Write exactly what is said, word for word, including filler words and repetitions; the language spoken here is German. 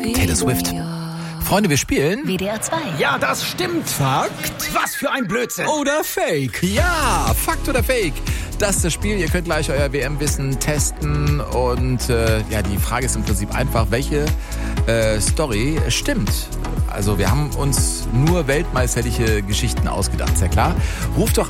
Taylor Swift. Freunde, wir spielen W D R zwei. Ja, das stimmt. Fakt Was für ein Blödsinn. oder Fake. Ja, Fakt oder Fake. Das ist das Spiel. Ihr könnt gleich euer W M-Wissen testen. Und äh, ja, die Frage ist im Prinzip einfach, welche äh, Story stimmt. Also wir haben uns nur weltmeisterliche Geschichten ausgedacht, sehr klar. Ruft doch